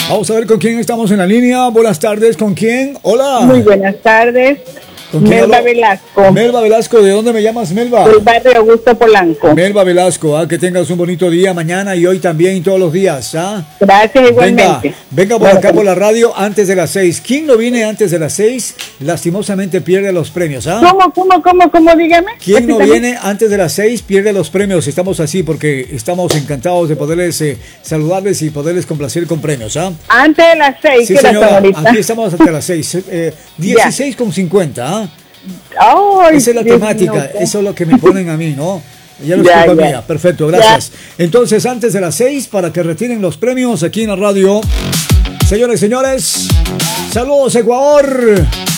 Vamos a ver con quién estamos en la línea. Buenas tardes, ¿con quién? Hola. Muy buenas tardes. Melba Velasco. Melba Velasco, ¿de dónde me llamas, Melba? Del barrio Augusto Polanco. Melba Velasco, que tengas un bonito día mañana y hoy también y todos los días. Gracias, igualmente. Venga por acá por la radio antes de las 6. ¿Quién no viene antes de las 6? Lastimosamente pierde los premios. ¿Cómo? Dígame. ¿Quién no viene antes de las 6 pierde los premios? Estamos así porque estamos encantados de poderles saludarles y poderles complacer con premios. Antes de las 6, sí, ¿qué señora, ahorita? aquí estamos hasta las 6. 16:50. Ay, esa es la temática, no. eso es lo que me ponen a mí, ¿no? Ya no es culpa mía. Perfecto, gracias. Entonces, antes de las 6, para que retiren los premios aquí en la radio. Señores, saludos, Ecuador.